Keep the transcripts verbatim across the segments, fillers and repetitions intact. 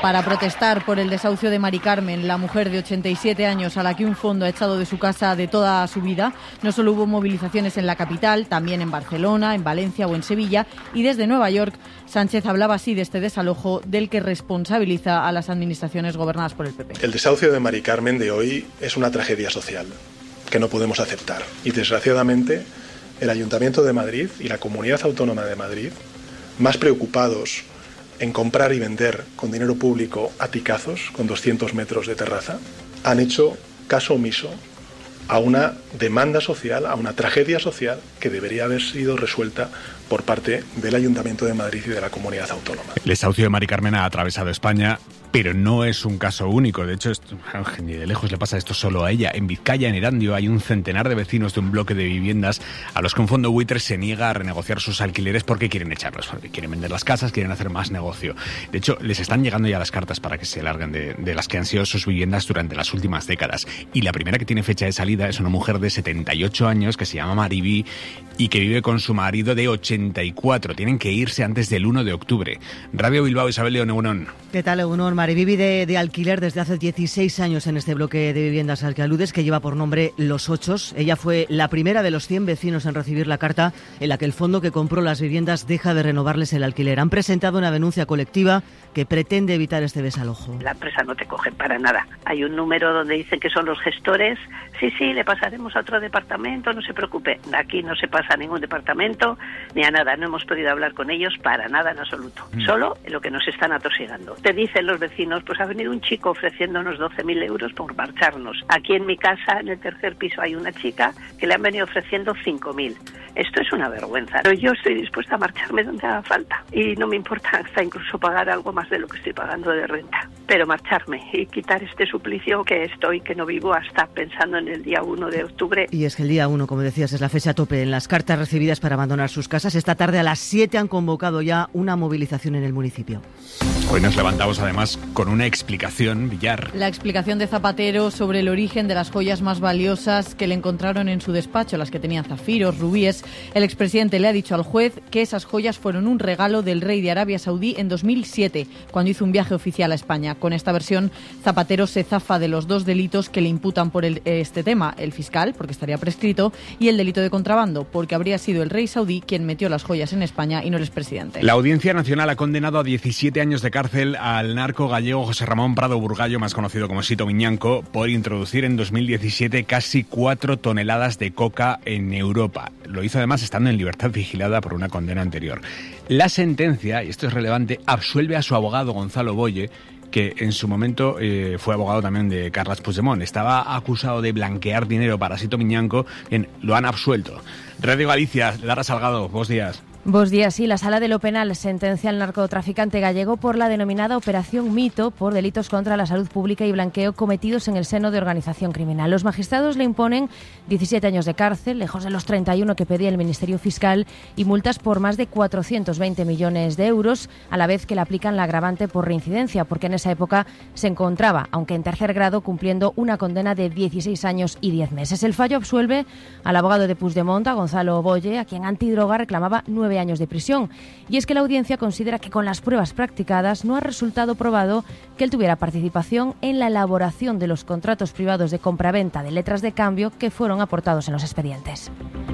Para protestar por el desahucio de Mari Carmen, la mujer de ochenta y siete años a la que un fondo ha echado de su casa de toda su vida, no solo hubo movilizaciones en la capital, también en Barcelona, en Valencia o en Sevilla, y desde Nueva York, Sánchez hablaba así de este desalojo del que responsabiliza a las administraciones gobernadas por el P P. El desahucio de Mari Carmen de hoy es una tragedia social que no podemos aceptar. Y desgraciadamente, el Ayuntamiento de Madrid y la Comunidad Autónoma de Madrid, más preocupados en comprar y vender con dinero público aticazos con doscientos metros de terraza, han hecho caso omiso a una demanda social, a una tragedia social que debería haber sido resuelta por parte del Ayuntamiento de Madrid y de la Comunidad Autónoma. El desahucio de Mari Carmen ha atravesado España, pero no es un caso único. De hecho, esto, ni de lejos le pasa esto solo a ella. En Vizcaya, en Erandio, hay un centenar de vecinos de un bloque de viviendas a los que un fondo buitre se niega a renegociar sus alquileres porque quieren echarlos, porque quieren vender las casas, quieren hacer más negocio. De hecho, les están llegando ya las cartas para que se larguen de, de las que han sido sus viviendas durante las últimas décadas. Y la primera que tiene fecha de salida es una mujer de setenta y ocho años que se llama Maribí y que vive con su marido de ochenta y cuatro. Tienen que irse antes del uno de octubre. Radio Bilbao, Isabel León, Egunon. ¿Qué tal, Egunon? Maribí vive de alquiler desde hace dieciséis años en este bloque de viviendas al que aludes, que lleva por nombre Los Ochos. Ella fue la primera de los cien vecinos en recibir la carta en la que el fondo que compró las viviendas deja de renovarles el alquiler. Han presentado una denuncia colectiva que pretende evitar este desalojo. La empresa no te coge para nada. Hay un número donde dicen que son los gestores. Sí, sí, le pasaremos a otro departamento, no se preocupe. Aquí no se pasa a ningún departamento ni a nada. No hemos podido hablar con ellos para nada en absoluto. Mm. Solo lo que nos están atosigando. Te dicen los vecinos, pues ha venido un chico ofreciéndonos doce mil euros por marcharnos. Aquí en mi casa, en el tercer piso, hay una chica que le han venido ofreciendo cinco mil. Esto es una vergüenza. Pero yo estoy dispuesta a marcharme donde haga falta. Y no me importa hasta incluso pagar algo más de lo que estoy pagando de renta. Pero marcharme y quitar este suplicio que estoy, que no vivo hasta pensando en el día uno de octubre. Y es que el día uno, como decías, es la fecha tope en las cartas recibidas para abandonar sus casas. Esta tarde a las siete han convocado ya una movilización en el municipio. Hoy nos levantamos además con una explicación, Villar. La explicación de Zapatero sobre el origen de las joyas más valiosas que le encontraron en su despacho, las que tenían zafiros, rubíes. El expresidente le ha dicho al juez que esas joyas fueron un regalo del rey de Arabia Saudí en dos mil siete, cuando hizo un viaje oficial a España. Con esta versión, Zapatero se zafa de los dos delitos que le imputan por el, este tema, el fiscal, porque estaría prescrito, y el delito de contrabando, porque habría sido el rey saudí quien metió las joyas en España y no el expresidente. La Audiencia Nacional ha condenado a diecisiete años de cárcel al narco gallego José Ramón Prado Burgallo, más conocido como Sito Miñanco, por introducir en dos mil diecisiete casi cuatro toneladas de coca en Europa. Lo hizo además estando en libertad vigilada por una condena anterior. La sentencia, y esto es relevante, absuelve a su abogado Gonzalo Boye, que en su momento eh, fue abogado también de Carles Puigdemont. Estaba acusado de blanquear dinero para Sito Miñanco, bien, lo han absuelto. Radio Galicia, Lara Salgado, buenos días. Buenos días. Sí, la Sala de lo Penal sentencia al narcotraficante gallego por la denominada Operación Mito por delitos contra la salud pública y blanqueo cometidos en el seno de organización criminal. Los magistrados le imponen diecisiete años de cárcel, lejos de los treinta y uno que pedía el Ministerio Fiscal, y multas por más de cuatrocientos veinte millones de euros, a la vez que le aplican la agravante por reincidencia, porque en esa época se encontraba, aunque en tercer grado, cumpliendo una condena de dieciséis años y diez meses. El fallo absuelve al abogado de Puigdemont, a Gonzalo Boye, a quien Antidroga reclamaba nueve años de prisión. Y es que la audiencia considera que con las pruebas practicadas no ha resultado probado que él tuviera participación en la elaboración de los contratos privados de compraventa de letras de cambio que fueron aportados en los expedientes.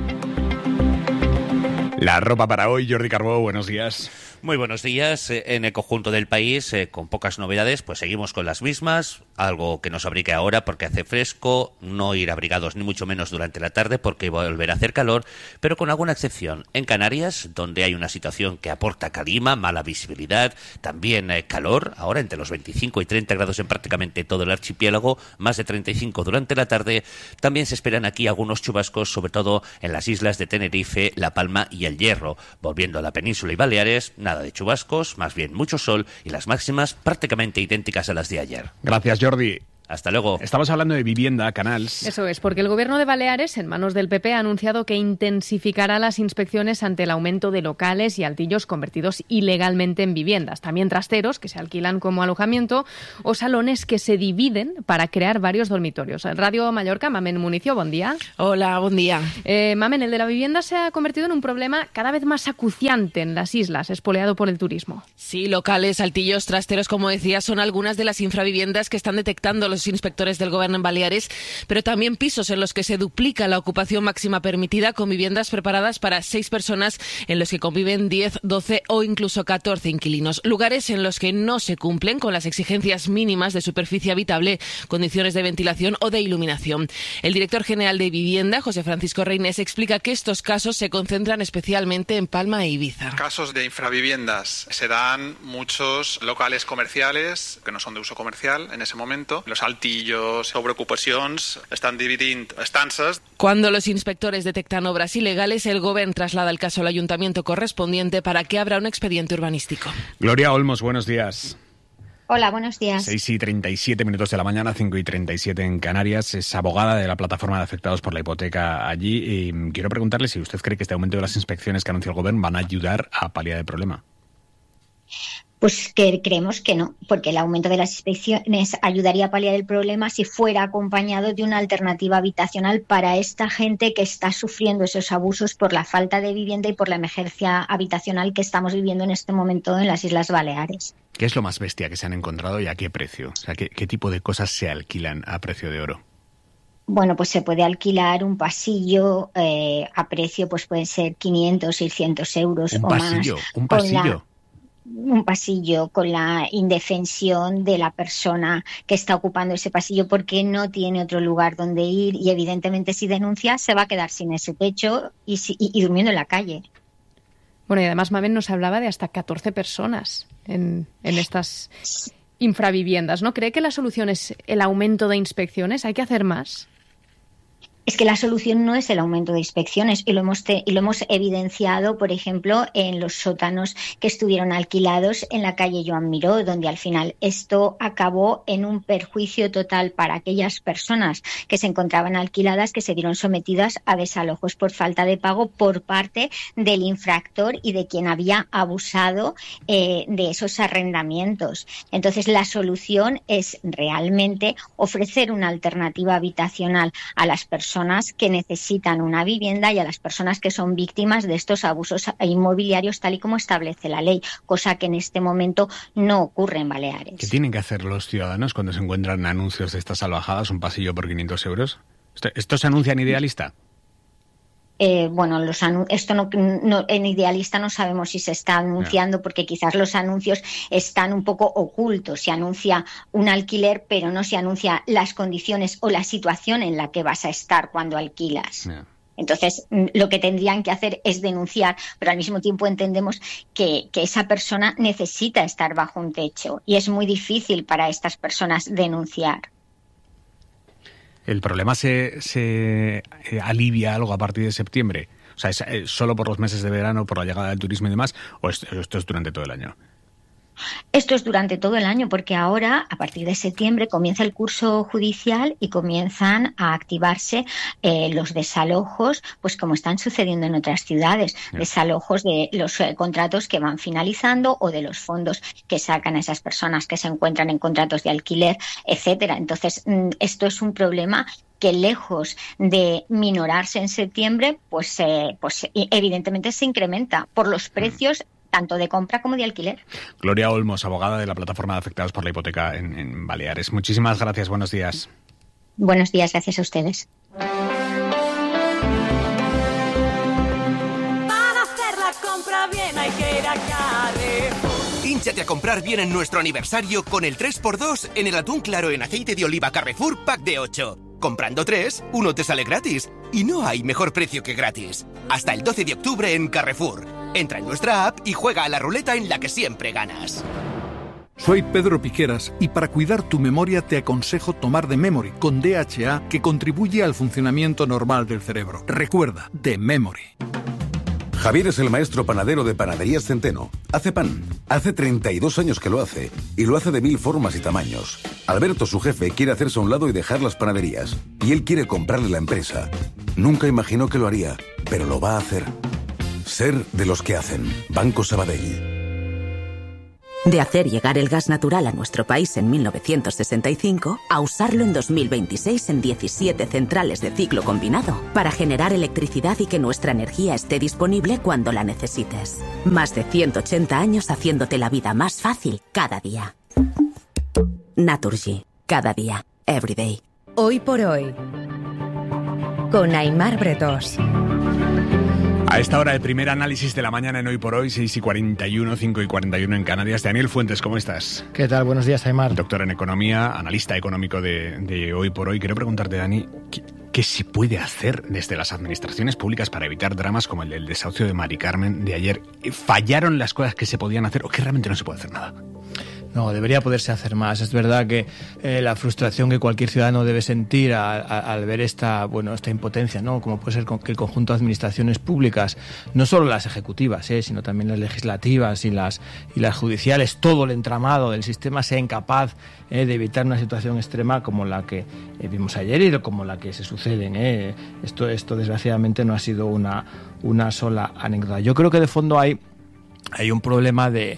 La ropa para hoy, Jordi Carbó, buenos días. Muy buenos días. En el conjunto del país, eh, con pocas novedades, pues seguimos con las mismas. Algo que nos abrigue ahora porque hace fresco, no ir abrigados ni mucho menos durante la tarde porque volverá a hacer calor, pero con alguna excepción. En Canarias, donde hay una situación que aporta calima, mala visibilidad, también eh, calor, ahora entre los veinticinco y treinta grados en prácticamente todo el archipiélago, más de treinta y cinco durante la tarde. También se esperan aquí algunos chubascos, sobre todo en las islas de Tenerife, La Palma y El Hierro. Volviendo a la península y Baleares, nada de chubascos, más bien mucho sol y las máximas prácticamente idénticas a las de ayer. Gracias, Jordi. Hasta luego. Estamos hablando de vivienda, Canals. Eso es, porque el Gobierno de Baleares, en manos del P P, ha anunciado que intensificará las inspecciones ante el aumento de locales y altillos convertidos ilegalmente en viviendas. También trasteros que se alquilan como alojamiento o salones que se dividen para crear varios dormitorios. Radio Mallorca, Mamen Municio, buen día. Hola, buen día. Eh, Mamen, el de la vivienda se ha convertido en un problema cada vez más acuciante en las islas, espoleado por el turismo. Sí, locales, altillos, trasteros, como decía, son algunas de las infraviviendas que están detectando los inspectores del Gobierno en Baleares, pero también pisos en los que se duplica la ocupación máxima permitida con viviendas preparadas para seis personas en los que conviven diez, doce o incluso catorce inquilinos. Lugares en los que no se cumplen con las exigencias mínimas de superficie habitable, condiciones de ventilación o de iluminación. El director general de Vivienda, José Francisco Reynés, explica que estos casos se concentran especialmente en Palma e Ibiza. Casos de infraviviendas. Se dan muchos locales comerciales que no son de uso comercial en ese momento. Los altillos, sobreocupacions, están dividiendo estances. Cuando los inspectores detectan obras ilegales, el Gobierno traslada el caso al ayuntamiento correspondiente para que abra un expediente urbanístico. Gloria Olmos, buenos días. Hola, buenos días. seis y treinta y siete minutos de la mañana, cinco y treinta y siete en Canarias. Es abogada de la plataforma de afectados por la hipoteca allí. Y quiero preguntarle si usted cree que este aumento de las inspecciones que anuncia el Gobierno van a ayudar a paliar el problema. Pues que creemos que no, porque el aumento de las inspecciones ayudaría a paliar el problema si fuera acompañado de una alternativa habitacional para esta gente que está sufriendo esos abusos por la falta de vivienda y por la emergencia habitacional que estamos viviendo en este momento en las Islas Baleares. ¿Qué es lo más bestia que se han encontrado y a qué precio? O sea, ¿qué, qué tipo de cosas se alquilan a precio de oro? Bueno, pues se puede alquilar un pasillo eh, a precio, pues pueden ser quinientos, seiscientos euros ¿Un o pasillo? más. ¿Un pasillo? Un pasillo con la indefensión de la persona que está ocupando ese pasillo porque no tiene otro lugar donde ir y evidentemente si denuncia se va a quedar sin ese techo y, y, y durmiendo en la calle. Bueno, y además Mamen nos hablaba de hasta catorce personas en, en estas infraviviendas, ¿no? ¿Cree que la solución es el aumento de inspecciones? ¿Hay que hacer más? Es que la solución no es el aumento de inspecciones y lo hemos te, y lo hemos evidenciado, por ejemplo, en los sótanos que estuvieron alquilados en la calle Joan Miró, donde al final esto acabó en un perjuicio total para aquellas personas que se encontraban alquiladas, que se vieron sometidas a desalojos por falta de pago por parte del infractor y de quien había abusado eh, de esos arrendamientos. Entonces, la solución es realmente ofrecer una alternativa habitacional a las personas que necesitan una vivienda y a las personas que son víctimas de estos abusos inmobiliarios tal y como establece la ley, cosa que en este momento no ocurre en Baleares. ¿Qué tienen que hacer los ciudadanos cuando se encuentran anuncios de estas salvajadas, un pasillo por quinientos euros? ¿Esto, esto se anuncia en Idealista? Eh, bueno, los anu- esto no, no, en Idealista no sabemos si se está anunciando no. porque quizás los anuncios están un poco ocultos. Se anuncia un alquiler, pero no se anuncia las condiciones o la situación en la que vas a estar cuando alquilas. No. Entonces, lo que tendrían que hacer es denunciar, pero al mismo tiempo entendemos que, que esa persona necesita estar bajo un techo y es muy difícil para estas personas denunciar. ¿El problema se, se alivia algo a partir de septiembre? O sea, ¿es solo por los meses de verano, por la llegada del turismo y demás? ¿O esto, esto es durante todo el año? Esto es durante todo el año porque ahora, a partir de septiembre, comienza el curso judicial y comienzan a activarse eh, los desalojos, pues como están sucediendo en otras ciudades, yeah. desalojos de los eh, contratos que van finalizando o de los fondos que sacan a esas personas que se encuentran en contratos de alquiler, etcétera. Entonces, mm, esto es un problema que lejos de minorarse en septiembre, pues, eh, pues evidentemente se incrementa por los precios mm. tanto de compra como de alquiler. Gloria Olmos, abogada de la plataforma de afectados por la hipoteca en, en Baleares. Muchísimas gracias, buenos días. Buenos días, gracias a ustedes. Para hacer la compra bien hay que ir a Carrefour. Hínchate a comprar bien en nuestro aniversario con el tres por dos en el atún claro en aceite de oliva Carrefour Pack de ocho. Comprando tres, uno te sale gratis. Y no hay mejor precio que gratis. Hasta el doce de octubre en Carrefour. Entra en nuestra app y juega a la ruleta en la que siempre ganas. Soy Pedro Piqueras y para cuidar tu memoria te aconsejo tomar The Memory con D H A que contribuye al funcionamiento normal del cerebro. Recuerda, The Memory. Javier es el maestro panadero de Panaderías Centeno. Hace pan. Hace treinta y dos años que lo hace. Y lo hace de mil formas y tamaños. Alberto, su jefe, quiere hacerse a un lado y dejar las panaderías. Y él quiere comprarle la empresa. Nunca imaginó que lo haría, pero lo va a hacer. Ser de los que hacen. Banco Sabadell. De hacer llegar el gas natural a nuestro país en mil novecientos sesenta y cinco a usarlo en dos mil veintiséis en diecisiete centrales de ciclo combinado para generar electricidad y que nuestra energía esté disponible cuando la necesites. Más de ciento ochenta años haciéndote la vida más fácil cada día. Naturgy. Cada día. Every day. Hoy por hoy. Con Aimar Bretós. A esta hora, el primer análisis de la mañana en Hoy por Hoy, seis y cuarenta y uno, cinco y cuarenta y uno en Canarias. Daniel Fuentes, ¿cómo estás? ¿Qué tal? Buenos días, Aimar. Doctor en Economía, analista económico de, de Hoy por Hoy. Quiero preguntarte, Dani, ¿qué, ¿qué se puede hacer desde las administraciones públicas para evitar dramas como el del desahucio de Mari Carmen de ayer? ¿Fallaron las cosas que se podían hacer o que realmente no se puede hacer nada? No, debería poderse hacer más. Es verdad que eh, la frustración que cualquier ciudadano debe sentir a, a, al ver esta, bueno, esta impotencia, ¿no? Como puede ser que el conjunto de administraciones públicas, no solo las ejecutivas, eh, sino también las legislativas y las y las judiciales, todo el entramado del sistema sea incapaz eh, de evitar una situación extrema como la que eh, vimos ayer y como la que se suceden. Eh. Esto, esto desgraciadamente no ha sido una una sola anécdota. Yo creo que de fondo hay hay un problema de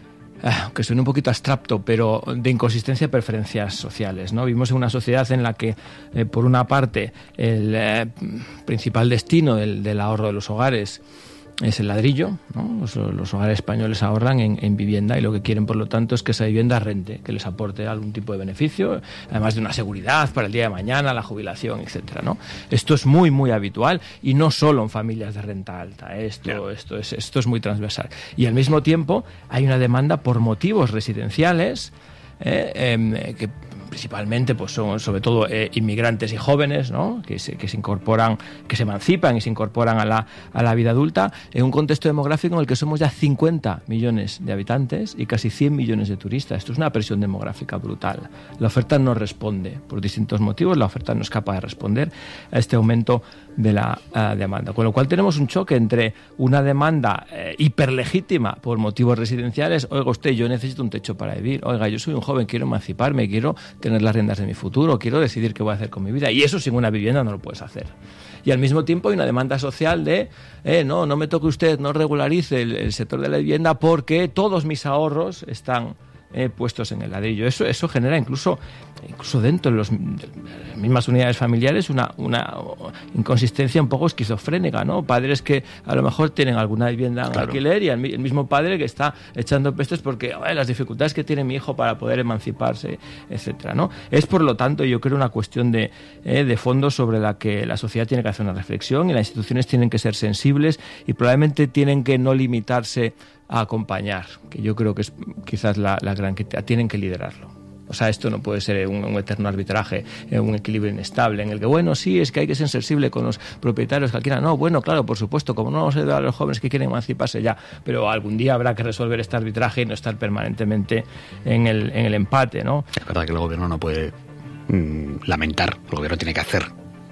que suena un poquito abstracto, pero de inconsistencia de preferencias sociales, ¿no? Vivimos en una sociedad en la que, eh, por una parte, el eh, principal destino del, del ahorro de los hogares es el ladrillo, ¿no? Los, los hogares españoles ahorran en, en vivienda y lo que quieren, por lo tanto, es que esa vivienda rente, que les aporte algún tipo de beneficio, además de una seguridad para el día de mañana, la jubilación, etcétera, ¿no? Esto es muy, muy habitual y no solo en familias de renta alta. Esto, yeah. esto, es, esto es muy transversal. Y al mismo tiempo hay una demanda por motivos residenciales eh, eh, que principalmente pues son sobre todo eh, inmigrantes y jóvenes, ¿no? que, se, que se incorporan, que se emancipan y se incorporan a la, a la vida adulta en un contexto demográfico en el que somos ya cincuenta millones de habitantes y casi cien millones de turistas. Esto es una presión demográfica brutal. La oferta no responde por distintos motivos, la oferta no es capaz de responder a este aumento de la uh, demanda. Con lo cual tenemos un choque entre una demanda eh, hiperlegítima por motivos residenciales. Oiga usted, yo necesito un techo para vivir. Oiga, yo soy un joven, quiero emanciparme, quiero tener las riendas de mi futuro, quiero decidir qué voy a hacer con mi vida. Y eso sin una vivienda no lo puedes hacer. Y al mismo tiempo hay una demanda social de eh, no, no me toque usted, no regularice el, el sector de la vivienda porque todos mis ahorros están Eh, puestos en el ladrillo. Eso, eso genera incluso, incluso dentro de, los, de las mismas unidades familiares una, una inconsistencia un poco esquizofrénica, ¿no? Padres que a lo mejor tienen alguna vivienda en claro. alquiler y el, el mismo padre que está echando pestes porque oh, las dificultades que tiene mi hijo para poder emanciparse, etcétera, ¿no? Es por lo tanto, yo creo, una cuestión de, eh, de fondo sobre la que la sociedad tiene que hacer una reflexión y las instituciones tienen que ser sensibles y probablemente tienen que no limitarse a acompañar, que yo creo que es quizás la, la gran que tienen que liderarlo. O sea, esto no puede ser un, un eterno arbitraje, un equilibrio inestable en el que, bueno, sí, es que hay que ser sensible con los propietarios que alquilan. No, bueno, claro, por supuesto, como no vamos a ayudar a los jóvenes que quieren emanciparse ya, pero algún día habrá que resolver este arbitraje y no estar permanentemente en el, en el empate, ¿no? Es verdad que el gobierno no puede mmm, lamentar, el gobierno tiene que hacer.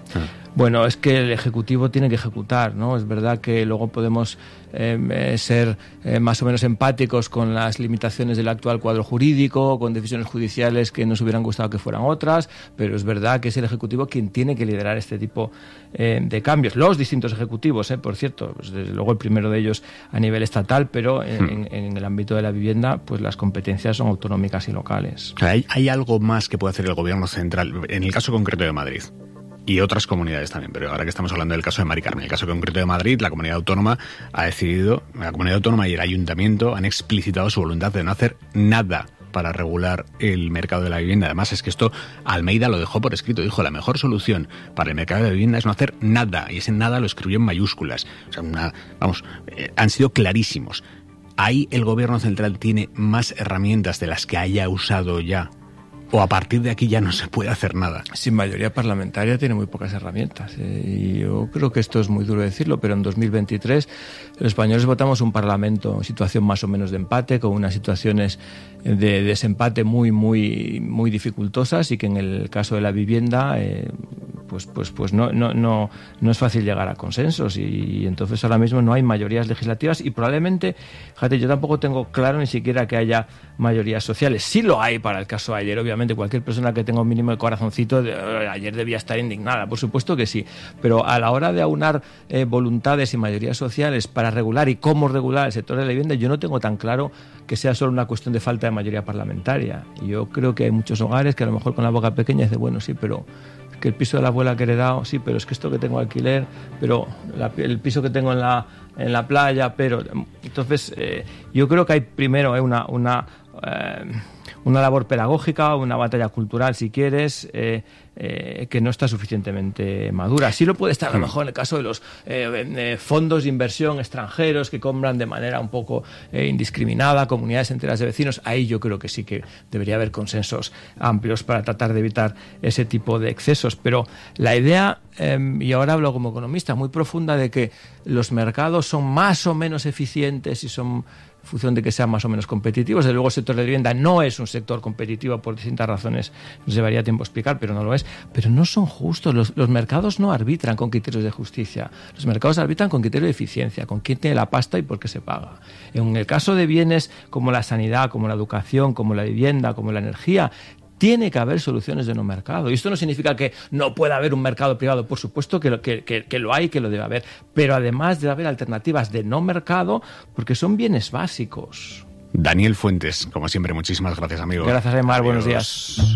Bueno, es que el Ejecutivo tiene que ejecutar, ¿no? Es verdad que luego podemos eh, ser eh, más o menos empáticos con las limitaciones del actual cuadro jurídico, con decisiones judiciales que nos hubieran gustado que fueran otras, pero es verdad que es el Ejecutivo quien tiene que liderar este tipo eh, de cambios. Los distintos ejecutivos, eh, por cierto, pues desde luego el primero de ellos a nivel estatal, pero en, hmm. en, en el ámbito de la vivienda, pues las competencias son autonómicas y locales. ¿Hay, hay algo más que puede hacer el Gobierno central, en el caso concreto de Madrid? Y otras comunidades también, pero ahora que estamos hablando del caso de Mari Carmen, el caso concreto de Madrid, la comunidad autónoma ha decidido, la comunidad autónoma y el ayuntamiento han explicitado su voluntad de no hacer nada para regular el mercado de la vivienda. Además, es que esto Almeida lo dejó por escrito, dijo, la mejor solución para el mercado de la vivienda es no hacer nada, y ese nada lo escribió en mayúsculas. O sea, una, vamos, eh, han sido clarísimos. ¿Ahí el gobierno central tiene más herramientas de las que haya usado ya? ¿O a partir de aquí ya no se puede hacer nada? Sin mayoría parlamentaria tiene muy pocas herramientas. Eh, y yo creo que esto es muy duro decirlo, pero en dos mil veintitrés los españoles votamos un parlamento en situación más o menos de empate, con unas situaciones de desempate muy, muy, muy dificultosas y que en el caso de la vivienda, eh, pues pues pues no no no no es fácil llegar a consensos y, y entonces ahora mismo no hay mayorías legislativas y probablemente, fíjate, yo tampoco tengo claro ni siquiera que haya mayorías sociales. Sí lo hay para el caso de ayer, obviamente cualquier persona que tenga un mínimo de corazoncito de, eh, ayer debía estar indignada, por supuesto que sí, pero a la hora de aunar eh, voluntades y mayorías sociales para regular y cómo regular el sector de la vivienda, yo no tengo tan claro que sea solo una cuestión de falta de mayoría parlamentaria. Yo creo que hay muchos hogares que a lo mejor con la boca pequeña dicen, bueno, sí, pero que el piso de la abuela que he heredado, sí, pero es que esto que tengo alquiler, pero la, el piso que tengo en la en la playa, pero entonces eh, yo creo que hay primero eh, una una eh, una labor pedagógica, una batalla cultural, si quieres, eh, eh, que no está suficientemente madura. Sí lo puede estar a lo mejor en el caso de los eh, eh, fondos de inversión extranjeros que compran de manera un poco eh, indiscriminada comunidades enteras de vecinos. Ahí yo creo que sí que debería haber consensos amplios para tratar de evitar ese tipo de excesos. Pero la idea, eh, y ahora hablo como economista, muy profunda de que los mercados son más o menos eficientes y son en función de que sean más o menos competitivos. Desde luego el sector de la vivienda no es un sector competitivo por distintas razones, nos llevaría tiempo explicar, pero no lo es. Pero no son justos, los, los mercados no arbitran con criterios de justicia, los mercados arbitran con criterios de eficiencia, con quién tiene la pasta y por qué se paga. En el caso de bienes como la sanidad, como la educación, como la vivienda, como la energía, tiene que haber soluciones de no mercado. Y esto no significa que no pueda haber un mercado privado. Por supuesto que lo, que, que, que lo hay, que lo debe haber. Pero además debe haber alternativas de no mercado porque son bienes básicos. Daniel Fuentes, como siempre, muchísimas gracias, amigo. Gracias, Aymar. Buenos días.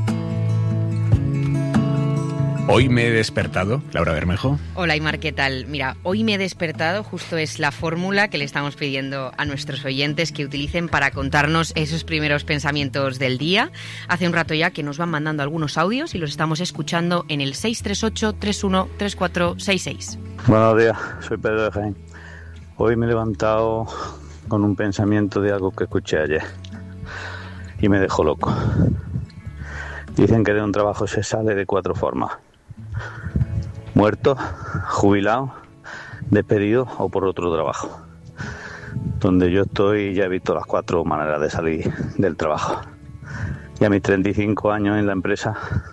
Hoy me he despertado, Laura Bermejo. Hola, Aymar, ¿qué tal? Mira, hoy me he despertado, justo es la fórmula que le estamos pidiendo a nuestros oyentes que utilicen para contarnos esos primeros pensamientos del día. Hace un rato ya que nos van mandando algunos audios y los estamos escuchando en el seis tres ocho, tres uno, tres cuatro seis seis. Buenos días, soy Pedro de Jaén. Hoy me he levantado con un pensamiento de algo que escuché ayer y me dejó loco. Dicen que de un trabajo se sale de cuatro formas: muerto, jubilado, despedido o por otro trabajo. Donde yo estoy ya he visto las cuatro maneras de salir del trabajo. Y a mis treinta y cinco años en la empresa,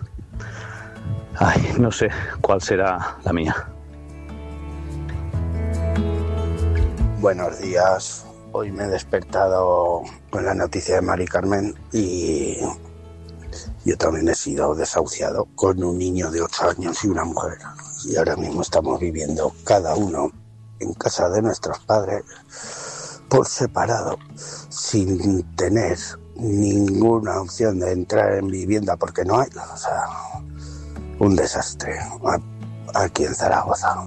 ay, no sé cuál será la mía. Buenos días. Hoy me he despertado con la noticia de Mari Carmen y yo también he sido desahuciado con un niño de ocho años y una mujer. Y ahora mismo estamos viviendo cada uno en casa de nuestros padres por separado, sin tener ninguna opción de entrar en vivienda porque no hay. O sea, un desastre aquí en Zaragoza.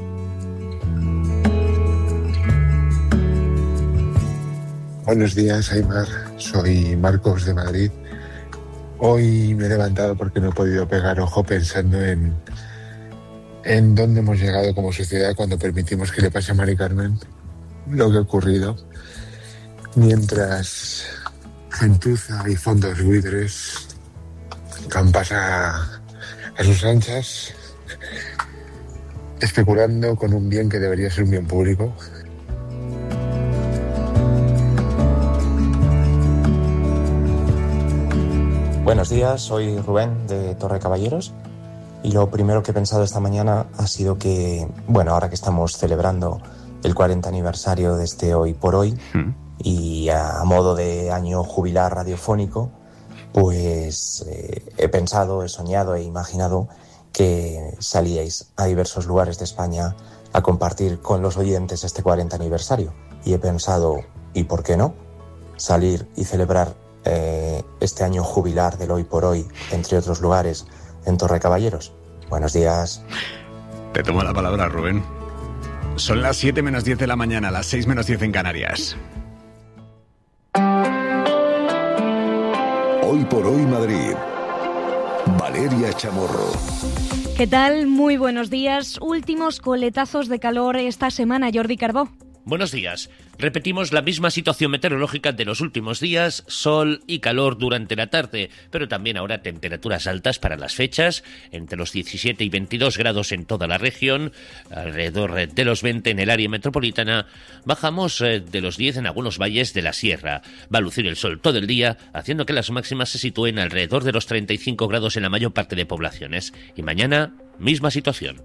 Buenos días, Aymar. Soy Marcos de Madrid. Hoy me he levantado porque no he podido pegar ojo pensando en, en dónde hemos llegado como sociedad cuando permitimos que le pase a Mari Carmen lo que ha ocurrido. Mientras gentuza y fondos buitres campas a, a sus anchas, especulando con un bien que debería ser un bien público. Buenos días, soy Rubén de Torre Caballeros y lo primero que he pensado esta mañana ha sido que, bueno, ahora que estamos celebrando el cuarenta aniversario de este Hoy por Hoy mm. y a modo de año jubilar radiofónico, pues eh, he pensado, he soñado, he imaginado que salíais a diversos lugares de España a compartir con los oyentes este cuarenta aniversario y he pensado, ¿y por qué no? Salir y celebrar Eh, este año jubilar del Hoy por Hoy, entre otros lugares, en Torre Caballeros. Buenos días. Te tomo la palabra, Rubén. Son las siete menos diez de la mañana, las seis menos diez en Canarias. Hoy por Hoy Madrid. Valeria Chamorro. ¿Qué tal? Muy buenos días. Últimos coletazos de calor esta semana, Jordi Carbó. Buenos días. Repetimos la misma situación meteorológica de los últimos días, sol y calor durante la tarde, pero también ahora temperaturas altas para las fechas, entre los diecisiete y veintidós grados en toda la región, alrededor de los veinte en el área metropolitana, bajamos de los diez en algunos valles de la sierra. Va a lucir el sol todo el día, haciendo que las máximas se sitúen alrededor de los treinta y cinco grados en la mayor parte de poblaciones. Y mañana, misma situación.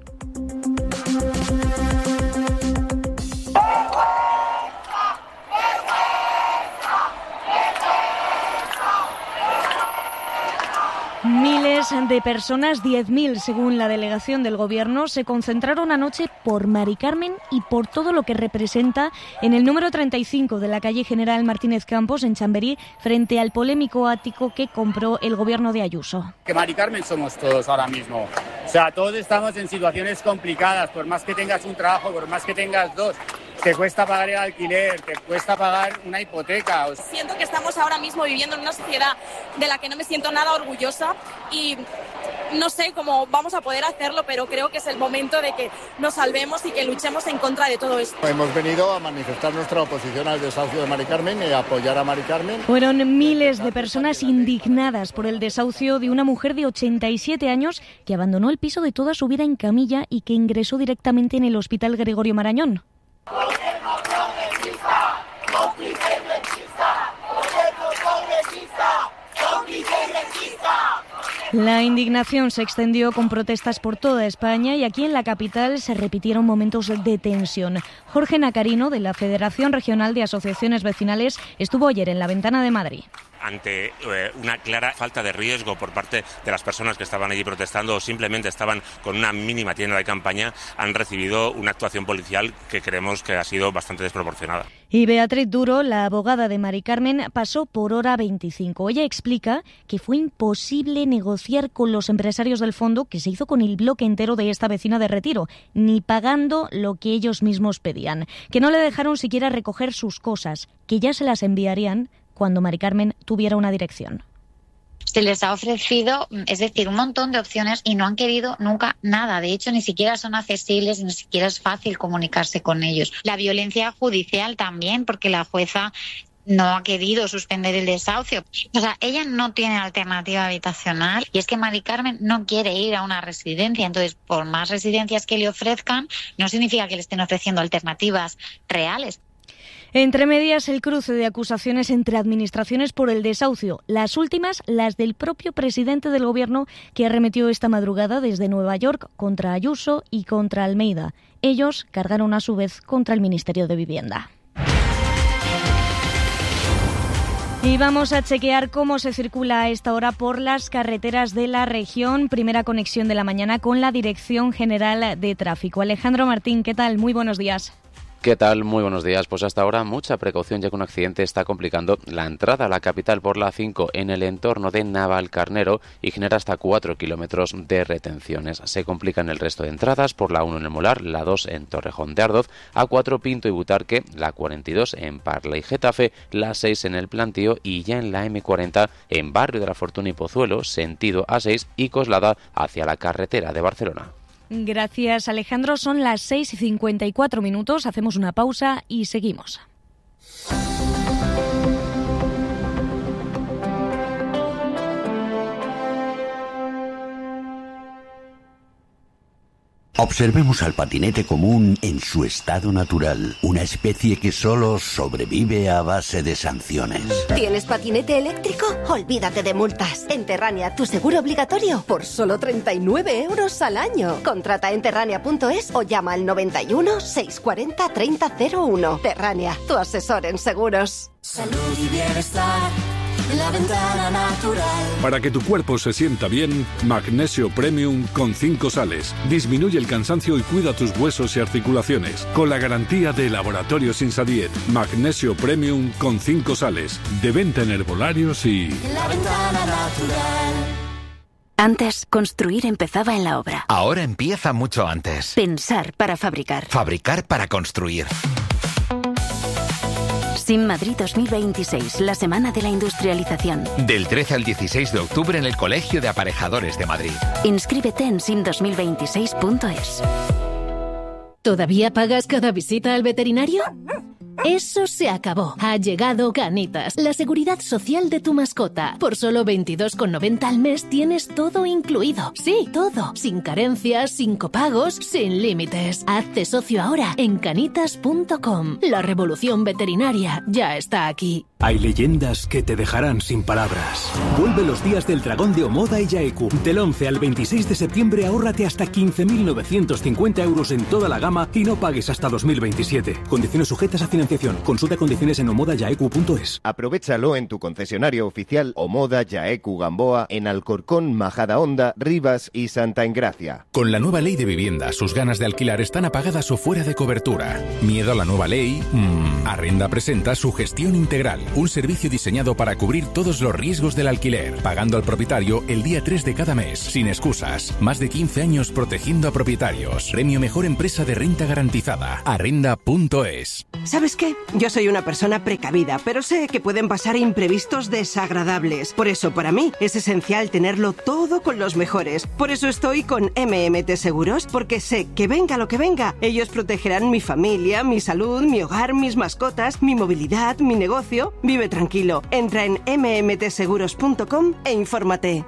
Miles de personas, diez mil según la delegación del Gobierno, se concentraron anoche por Mari Carmen y por todo lo que representa en el número treinta y cinco de la calle General Martínez Campos, en Chamberí, frente al polémico ático que compró el Gobierno de Ayuso. Que Mari Carmen somos todos ahora mismo. O sea, todos estamos en situaciones complicadas, por más que tengas un trabajo, por más que tengas dos. Te cuesta pagar el alquiler, te cuesta pagar una hipoteca. Siento que estamos ahora mismo viviendo en una sociedad de la que no me siento nada orgullosa y no sé cómo vamos a poder hacerlo, pero creo que es el momento de que nos salvemos y que luchemos en contra de todo esto. Hemos venido a manifestar nuestra oposición al desahucio de Mari Carmen y a apoyar a Mari Carmen. Fueron miles de personas indignadas por el desahucio de una mujer de ochenta y siete años que abandonó el piso de toda su vida en camilla y que ingresó directamente en el Hospital Gregorio Marañón. Gobierno progresista, cómplice rechista, gobierno progresista, cómplice rechista. La indignación se extendió con protestas por toda España y aquí en la capital se repitieron momentos de tensión. Jorge Nacarino, de la Federación Regional de Asociaciones Vecinales, estuvo ayer en la Ventana de Madrid. Ante eh, una clara falta de riesgo por parte de las personas que estaban allí protestando o simplemente estaban con una mínima tienda de campaña, han recibido una actuación policial que creemos que ha sido bastante desproporcionada. Y Beatriz Duro, la abogada de Mari Carmen, pasó por hora veinticinco. Ella explica que fue imposible negociar con los empresarios del fondo, que se hizo con el bloque entero de esta vecina de Retiro, ni pagando lo que ellos mismos pedían, que no le dejaron siquiera recoger sus cosas, que ya se las enviarían cuando Mari Carmen tuviera una dirección. Se les ha ofrecido, es decir, un montón de opciones y no han querido nunca nada. De hecho, ni siquiera son accesibles, ni siquiera es fácil comunicarse con ellos. La violencia judicial también, porque la jueza no ha querido suspender el desahucio. O sea, ella no tiene alternativa habitacional y es que Mari Carmen no quiere ir a una residencia. Entonces, por más residencias que le ofrezcan, no significa que le estén ofreciendo alternativas reales. Entre medias, el cruce de acusaciones entre administraciones por el desahucio. Las últimas, las del propio presidente del Gobierno, que arremetió esta madrugada desde Nueva York contra Ayuso y contra Almeida. Ellos cargaron a su vez contra el Ministerio de Vivienda. Y vamos a chequear cómo se circula a esta hora por las carreteras de la región. Primera conexión de la mañana con la Dirección General de Tráfico. Alejandro Martín, ¿qué tal? Muy buenos días. ¿Qué tal? Muy buenos días. Pues hasta ahora mucha precaución, ya que un accidente está complicando la entrada a la capital por la A cinco en el entorno de Navalcarnero y genera hasta cuatro kilómetros de retenciones. Se complican el resto de entradas por la uno en el Molar, la dos en Torrejón de Ardoz, A cuatro Pinto y Butarque, la cuarenta y dos en Parla y Getafe, la seis en el Plantío y ya en la eme cuarenta en Barrio de la Fortuna y Pozuelo, sentido A seis y Coslada hacia la carretera de Barcelona. Gracias, Alejandro. Son las seis y cincuenta y cuatro minutos. Hacemos una pausa y seguimos. Observemos al patinete común en su estado natural, una especie que solo sobrevive a base de sanciones. ¿Tienes patinete eléctrico? Olvídate de multas. En Terrania, tu seguro obligatorio por solo treinta y nueve euros al año. Contrata en terrania punto es o llama al noventa y uno, seiscientos cuarenta, treinta cero uno. Terrania, tu asesor en seguros. Salud y bienestar. La Ventana Natural. Para que tu cuerpo se sienta bien, Magnesio Premium con cinco sales. Disminuye el cansancio y cuida tus huesos y articulaciones. Con la garantía de Laboratorios Insadiet. Magnesio Premium con cinco sales. De venta en herbolarios y... La Ventana Natural. Antes, construir empezaba en la obra. Ahora empieza mucho antes. Pensar para fabricar. Fabricar para construir. SIM Madrid dos mil veintiséis, la semana de la industrialización. Del trece al dieciséis de octubre en el Colegio de Aparejadores de Madrid. Inscríbete en sim dos mil veintiséis punto es. ¿Todavía pagas cada visita al veterinario? Eso se acabó. Ha llegado Canitas, la seguridad social de tu mascota. Por solo veintidós con noventa al mes tienes todo incluido. Sí, todo. Sin carencias, sin copagos, sin límites. Hazte socio ahora en canitas punto com. La revolución veterinaria ya está aquí. Hay leyendas que te dejarán sin palabras. Vuelve los días del dragón de Omoda y Yaeku. Del once al veintiséis de septiembre ahórrate hasta quince mil novecientos cincuenta euros en toda la gama y no pagues hasta dos mil veintisiete. Condiciones sujetas a financiación. Consulta condiciones en omoda yaeku punto es. Aprovechalo en tu concesionario oficial Omoda Yaeku Gamboa en Alcorcón, Majadahonda, Rivas y Santa Engracia. Con la nueva ley de vivienda, sus ganas de alquilar están apagadas o fuera de cobertura. ¿Miedo a la nueva ley? Mm. Arrenda presenta su gestión integral. Un servicio diseñado para cubrir todos los riesgos del alquiler, pagando al propietario el día tres de cada mes, sin excusas. Más de quince años protegiendo a propietarios. Premio Mejor Empresa de Renta Garantizada. Arrenda punto es. ¿Sabes qué? Yo soy una persona precavida, pero sé que pueden pasar imprevistos desagradables. Por eso, para mí, es esencial tenerlo todo con los mejores. Por eso estoy con M M T Seguros, porque sé que venga lo que venga, ellos protegerán mi familia, mi salud, mi hogar, mis mascotas, mi movilidad, mi negocio. Vive tranquilo. Entra en eme eme te seguros punto com e infórmate.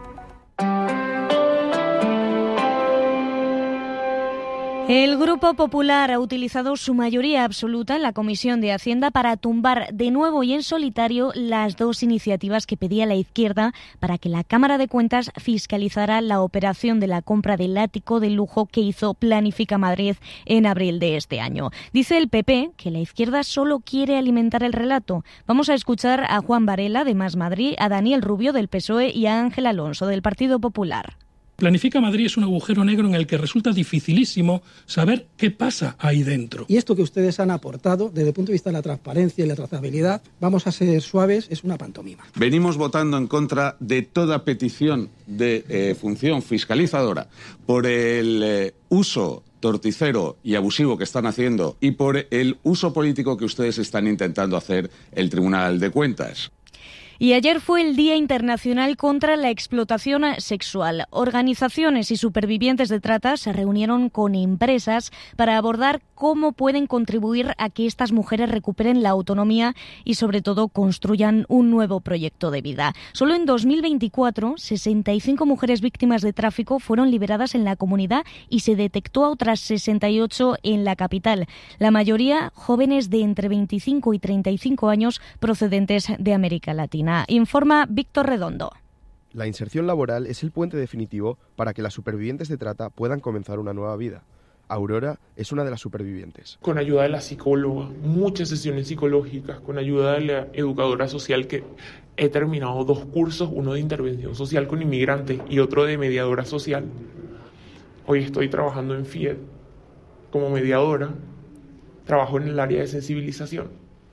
El Grupo Popular ha utilizado su mayoría absoluta en la Comisión de Hacienda para tumbar de nuevo y en solitario las dos iniciativas que pedía la izquierda para que la Cámara de Cuentas fiscalizara la operación de la compra del ático de lujo que hizo Planifica Madrid en abril de este año. Dice el P P que la izquierda solo quiere alimentar el relato. Vamos a escuchar a Juan Varela de Más Madrid, a Daniel Rubio del P S O E y a Ángel Alonso del Partido Popular. Planifica Madrid es un agujero negro en el que resulta dificilísimo saber qué pasa ahí dentro. Y esto que ustedes han aportado, desde el punto de vista de la transparencia y la trazabilidad, vamos a ser suaves, es una pantomima. Venimos votando en contra de toda petición de eh, función fiscalizadora por el eh, uso torticero y abusivo que están haciendo y por el uso político que ustedes están intentando hacer el Tribunal de Cuentas. Y ayer fue el Día Internacional contra la Explotación Sexual. Organizaciones y supervivientes de trata se reunieron con empresas para abordar cómo pueden contribuir a que estas mujeres recuperen la autonomía y, sobre todo, construyan un nuevo proyecto de vida. Solo en dos mil veinticuatro, sesenta y cinco mujeres víctimas de tráfico fueron liberadas en la comunidad y se detectó a otras sesenta y ocho en la capital. La mayoría jóvenes de entre veinticinco y treinta y cinco años procedentes de América Latina. Informa Víctor Redondo. La inserción laboral es el puente definitivo para que las supervivientes de trata puedan comenzar una nueva vida. Aurora es una de las supervivientes. Con ayuda de la psicóloga, muchas sesiones psicológicas, con ayuda de la educadora social, que he terminado dos cursos, uno de intervención social con inmigrantes y otro de mediadora social. Hoy estoy trabajando en F I E D como mediadora, trabajo en el área de sensibilización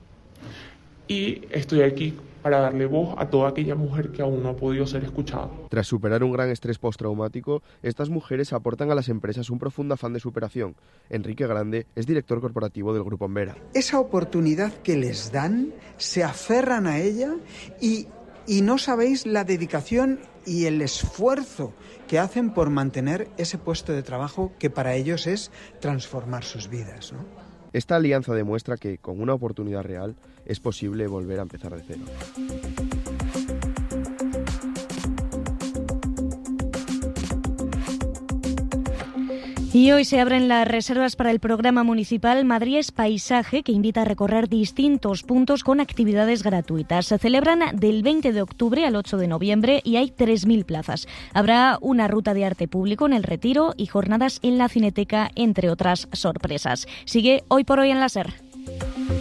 y estoy aquí para darle voz a toda aquella mujer que aún no ha podido ser escuchada. Tras superar un gran estrés postraumático, estas mujeres aportan a las empresas un profundo afán de superación. Enrique Grande es director corporativo del Grupo Envera. Esa oportunidad que les dan, se aferran a ella y, y no sabéis la dedicación y el esfuerzo que hacen por mantener ese puesto de trabajo que para ellos es transformar sus vidas, ¿no? Esta alianza demuestra que, con una oportunidad real, es posible volver a empezar de cero. Y hoy se abren las reservas para el programa municipal Madrid es Paisaje, que invita a recorrer distintos puntos con actividades gratuitas. Se celebran del veinte de octubre al ocho de noviembre y hay tres mil plazas. Habrá una ruta de arte público en el Retiro y jornadas en la Cineteca, entre otras sorpresas. Sigue Hoy por Hoy en la SER.